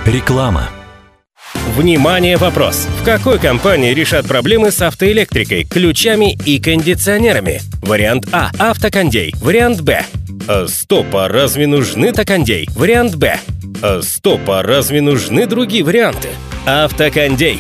Реклама. Внимание, вопрос. В какой компании решат проблемы с автоэлектрикой, ключами и кондиционерами? Вариант А – Автокондей. Вариант Б. Стоп, а разве нужны Токондей? Вариант Б. Стоп, а разве нужны другие варианты? Автокондей.